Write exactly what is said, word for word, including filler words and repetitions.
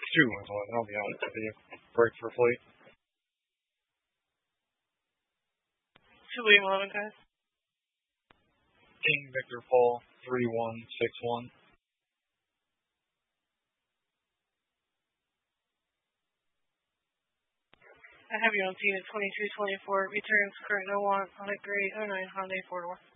two ones one, I'll be honest with you. Break for fleet. two William eleven, guys. King Victor Paul, three one six one. I have you on scene at twenty-two twenty-four. Returns current no want on a gray oh nine Hyundai four door.